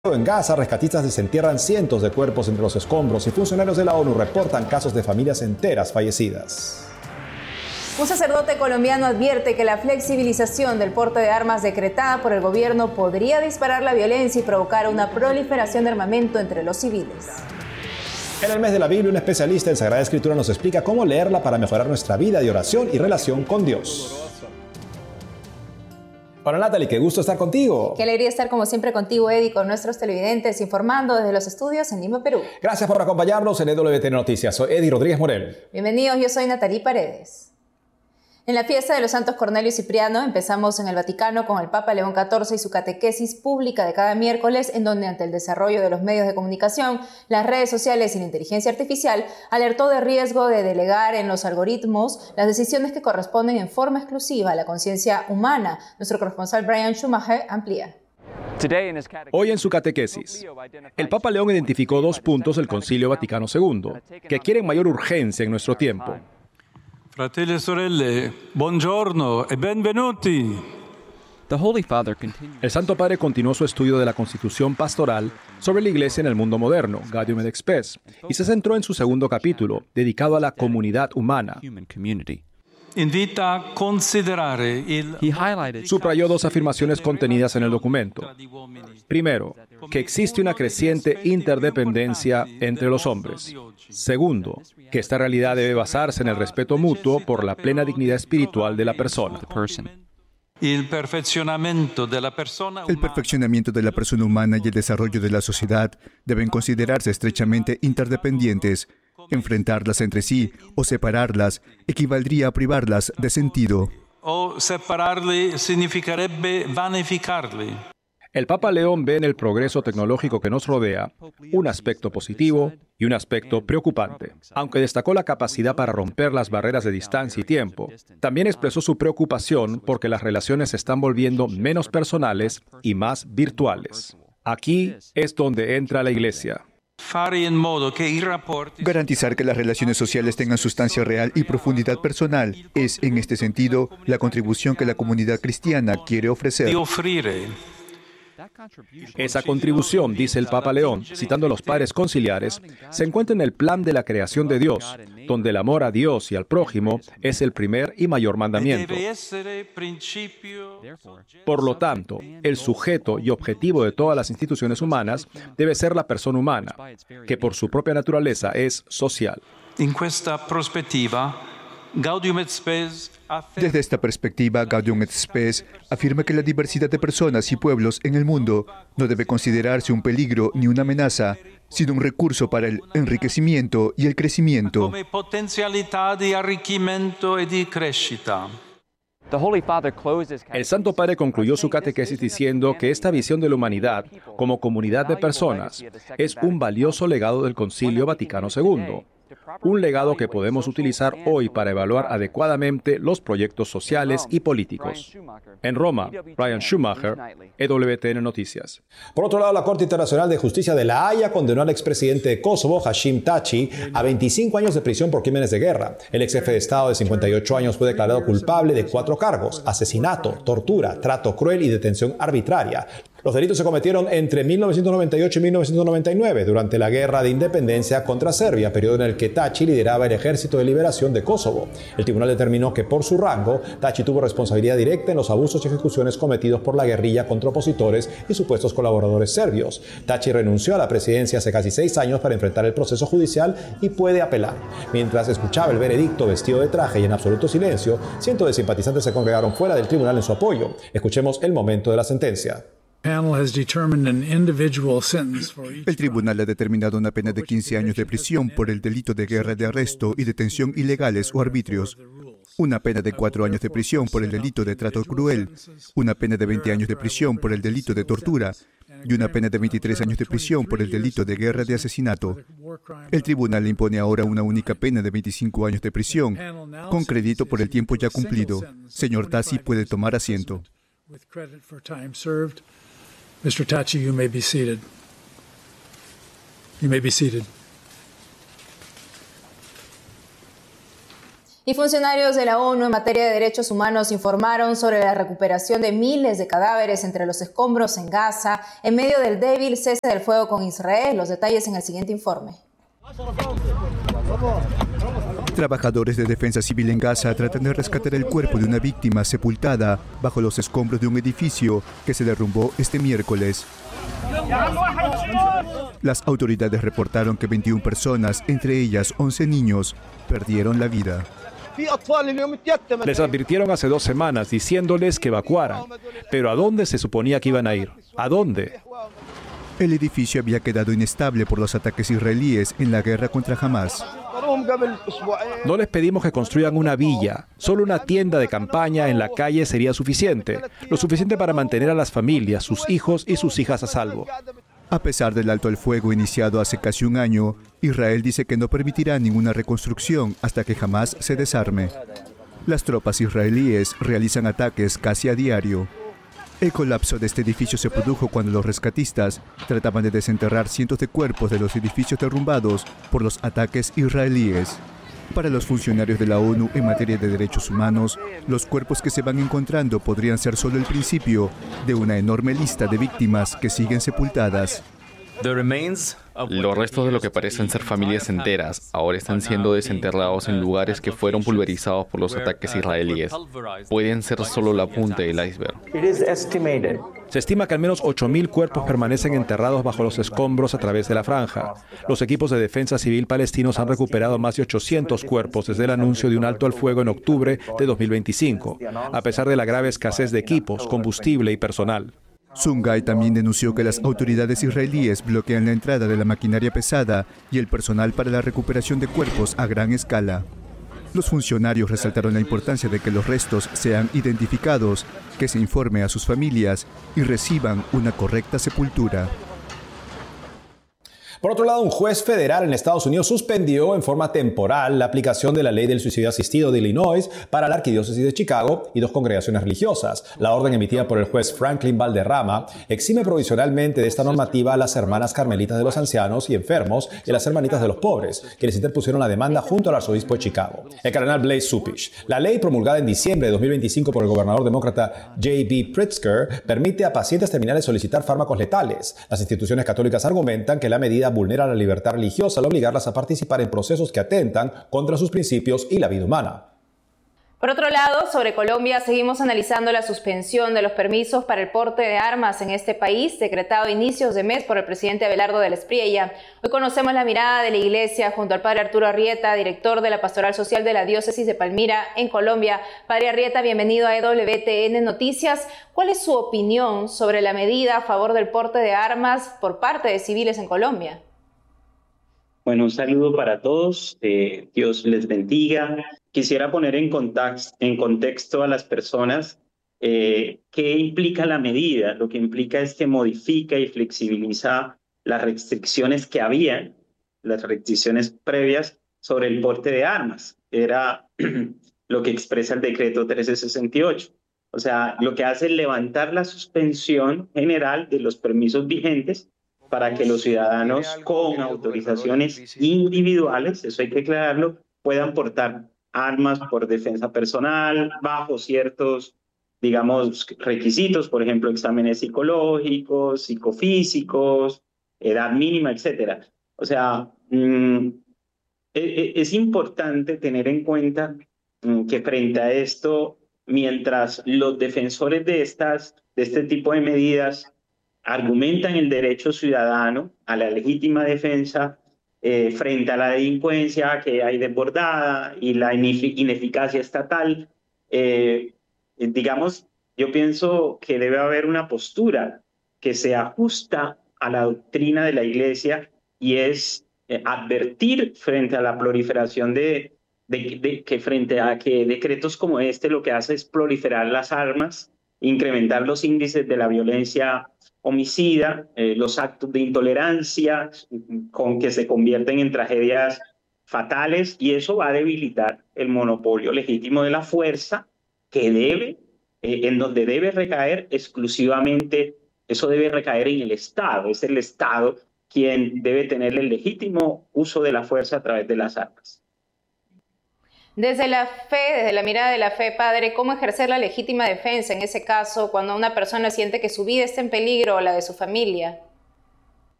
En Gaza, rescatistas desentierran cientos de cuerpos entre los escombros y funcionarios de la ONU reportan casos de familias enteras fallecidas. Un sacerdote colombiano advierte que la flexibilización del porte de armas decretada por el gobierno podría disparar la violencia y provocar una proliferación de armamento entre los civiles. En el mes de la Biblia, un especialista en Sagrada Escritura nos explica cómo leerla para mejorar nuestra vida de oración y relación con Dios. Hola Natalie, qué gusto estar contigo. Qué alegría estar como siempre contigo, Eddie, con nuestros televidentes, informando desde los estudios en Lima, Perú. Gracias por acompañarnos en EWTN Noticias. Soy Eddie Rodríguez Morel. Bienvenidos, yo soy Natalie Paredes. En la fiesta de los santos Cornelio y Cipriano empezamos en el Vaticano con el Papa León XIV y su catequesis pública de cada miércoles, en donde ante el desarrollo de los medios de comunicación, las redes sociales y la inteligencia artificial, alertó de riesgo de delegar en los algoritmos las decisiones que corresponden en forma exclusiva a la conciencia humana. Nuestro corresponsal Brian Schumacher amplía. Hoy en su catequesis, el Papa León identificó 2 puntos del Concilio Vaticano II que quieren mayor urgencia en nuestro tiempo. Fratelli e sorelle, buongiorno e benvenuti. El Santo Padre continuó su estudio de la Constitución Pastoral sobre la Iglesia en el mundo moderno, Gaudium et Spes, y se centró en su segundo capítulo, dedicado a la comunidad humana. Invita a considerare il... Subrayó 2 afirmaciones contenidas en el documento. Primero, que existe una creciente interdependencia entre los hombres. Segundo, que esta realidad debe basarse en el respeto mutuo por la plena dignidad espiritual de la persona. Il perfezionamento della persona El perfeccionamiento de la persona humana y el desarrollo de la sociedad deben considerarse estrechamente interdependientes. Enfrentarlas entre sí o separarlas equivaldría a privarlas de sentido. o separarli significherebbe vanificarli. El Papa León ve en el progreso tecnológico que nos rodea un aspecto positivo y un aspecto preocupante. Aunque destacó la capacidad para romper las barreras de distancia y tiempo, también expresó su preocupación porque las relaciones se están volviendo menos personales y más virtuales. Aquí es donde entra la Iglesia. Garantizar que las relaciones sociales tengan sustancia real y profundidad personal es, en este sentido, la contribución que la comunidad cristiana quiere ofrecer. Esa contribución, dice el Papa León, citando a los padres conciliares, se encuentra en el plan de la creación de Dios, donde el amor a Dios y al prójimo es el primer y mayor mandamiento. Por lo tanto, el sujeto y objetivo de todas las instituciones humanas debe ser la persona humana, que por su propia naturaleza es social. Desde esta perspectiva, Gaudium et Spes afirma que la diversidad de personas y pueblos en el mundo no debe considerarse un peligro ni una amenaza, sino un recurso para el enriquecimiento y el crecimiento. El Santo Padre concluyó su catequesis diciendo que esta visión de la humanidad como comunidad de personas es un valioso legado del Concilio Vaticano II. Un legado que podemos utilizar hoy para evaluar adecuadamente los proyectos sociales y políticos. En Roma, Brian Schumacher, EWTN Noticias. Por otro lado, la Corte Internacional de Justicia de La Haya condenó al expresidente de Kosovo, Hashim Thaçi, a 25 años de prisión por crímenes de guerra. El ex jefe de Estado de 58 años fue declarado culpable de 4 cargos: asesinato, tortura, trato cruel y detención arbitraria. Los delitos se cometieron entre 1998 y 1999, durante la Guerra de Independencia contra Serbia, periodo en el que Thaçi lideraba el Ejército de Liberación de Kosovo. El tribunal determinó que por su rango, Thaçi tuvo responsabilidad directa en los abusos y ejecuciones cometidos por la guerrilla contra opositores y supuestos colaboradores serbios. Thaçi renunció a la presidencia hace casi 6 años para enfrentar el proceso judicial y puede apelar. Mientras escuchaba el veredicto vestido de traje y en absoluto silencio, cientos de simpatizantes se congregaron fuera del tribunal en su apoyo. Escuchemos el momento de la sentencia. El tribunal ha determinado una pena de 15 años de prisión por el delito de guerra de arresto y detención ilegales o arbitrios, una pena de 4 años de prisión por el delito de trato cruel, una pena de 20 años de prisión por el delito de tortura y una pena de 23 años de prisión por el delito de guerra de asesinato. El tribunal le impone ahora una única pena de 25 años de prisión, con crédito por el tiempo ya cumplido. Señor Thaçi puede tomar asiento. Mr. Thaçi, you may be seated. You may be seated. Y funcionarios de la ONU en materia de derechos humanos informaron sobre la recuperación de miles de cadáveres entre los escombros en Gaza en medio del débil cese del fuego con Israel. Los detalles en el siguiente informe. Trabajadores de defensa civil en Gaza tratan de rescatar el cuerpo de una víctima sepultada bajo los escombros de un edificio que se derrumbó este miércoles. Las autoridades reportaron que 21 personas, entre ellas 11 niños, perdieron la vida. Les advirtieron hace 2 semanas diciéndoles que evacuaran. Pero ¿a dónde se suponía que iban a ir? ¿A dónde? El edificio había quedado inestable por los ataques israelíes en la guerra contra Hamás. No les pedimos que construyan una villa. Solo una tienda de campaña en la calle sería suficiente. Lo suficiente para mantener a las familias, sus hijos y sus hijas a salvo. A pesar del alto al fuego iniciado hace casi un año, Israel dice que no permitirá ninguna reconstrucción hasta que Hamás se desarme. Las tropas israelíes realizan ataques casi a diario. El colapso de este edificio se produjo cuando los rescatistas trataban de desenterrar cientos de cuerpos de los edificios derrumbados por los ataques israelíes. Para los funcionarios de la ONU en materia de derechos humanos, los cuerpos que se van encontrando podrían ser solo el principio de una enorme lista de víctimas que siguen sepultadas. Los restos de lo que parecen ser familias enteras ahora están siendo desenterrados en lugares que fueron pulverizados por los ataques israelíes. Pueden ser solo la punta del iceberg. Se estima que al menos 8.000 cuerpos permanecen enterrados bajo los escombros a través de la franja. Los equipos de defensa civil palestinos han recuperado más de 800 cuerpos desde el anuncio de un alto al fuego en octubre de 2025, a pesar de la grave escasez de equipos, combustible y personal. Sungai también denunció que las autoridades israelíes bloquean la entrada de la maquinaria pesada y el personal para la recuperación de cuerpos a gran escala. Los funcionarios resaltaron la importancia de que los restos sean identificados, que se informe a sus familias y reciban una correcta sepultura. Por otro lado, un juez federal en Estados Unidos suspendió en forma temporal la aplicación de la ley del suicidio asistido de Illinois para la Arquidiócesis de Chicago y 2 congregaciones religiosas. La orden emitida por el juez Franklin Valderrama exime provisionalmente de esta normativa a las hermanas carmelitas de los ancianos y enfermos y a las hermanitas de los pobres, quienes interpusieron la demanda junto al arzobispo de Chicago, el cardenal Blase Cupich. La ley promulgada en diciembre de 2025 por el gobernador demócrata J.B. Pritzker permite a pacientes terminales solicitar fármacos letales. Las instituciones católicas argumentan que la medida vulnera la libertad religiosa al obligarlas a participar en procesos que atentan contra sus principios y la vida humana. Por otro lado, sobre Colombia, seguimos analizando la suspensión de los permisos para el porte de armas en este país, decretado a inicios de mes por el presidente Abelardo del Espriella. Hoy conocemos la mirada de la Iglesia junto al padre Arturo Arrieta, director de la Pastoral Social de la Diócesis de Palmira, en Colombia. Padre Arrieta, bienvenido a EWTN Noticias. ¿Cuál es su opinión sobre la medida a favor del porte de armas por parte de civiles en Colombia? Bueno, un saludo para todos. Dios les bendiga. Quisiera poner en contexto a las personas qué implica la medida. Lo que implica es que modifica y flexibiliza las restricciones que había, las restricciones previas sobre el porte de armas. Era lo que expresa el decreto 1368. O sea, lo que hace es levantar la suspensión general de los permisos vigentes para que los ciudadanos con autorizaciones individuales, eso hay que aclararlo, puedan portar armas por defensa personal bajo ciertos, digamos, requisitos, por ejemplo, exámenes psicológicos, psicofísicos, edad mínima, etcétera. O sea, es importante tener en cuenta que frente a esto, mientras los defensores de este tipo de medidas argumentan el derecho ciudadano a la legítima defensa frente a la delincuencia que hay desbordada y la ineficacia estatal, digamos, yo pienso que debe haber una postura que se ajusta a la doctrina de la Iglesia y es advertir frente a la proliferación que frente a que decretos como este lo que hace es proliferar las armas, incrementar los índices de la violencia homicida, los actos de intolerancia con que se convierten en tragedias fatales, y eso va a debilitar el monopolio legítimo de la fuerza que debe, en donde debe recaer exclusivamente, eso debe recaer en el Estado. Es el Estado quien debe tener el legítimo uso de la fuerza a través de las armas. Desde la fe, desde la mirada de la fe, padre, ¿cómo ejercer la legítima defensa en ese caso cuando una persona siente que su vida está en peligro o la de su familia?